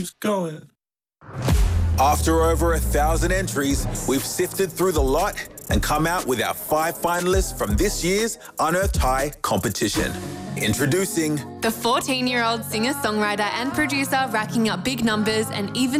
going. After over 1,000 entries, we've sifted through the lot and come out with our 5 finalists from this year's Unearthed High competition. Introducing the 14-year-old singer-songwriter and producer racking up big numbers and even